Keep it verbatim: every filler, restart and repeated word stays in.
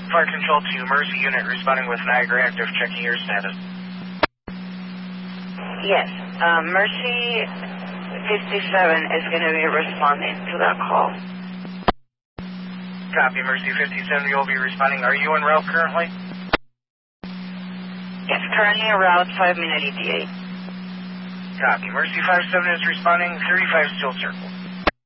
Fire Control to Mercy Unit responding with Niagara Active, checking your status. Yes, um, Mercy fifty-seven is going to be responding to that call. Copy, Mercy fifty-seven, you'll be responding. Are you en route currently? Yes, currently en route, five minute E T A. Copy, Mercy five seven is responding, thirty-five still circle.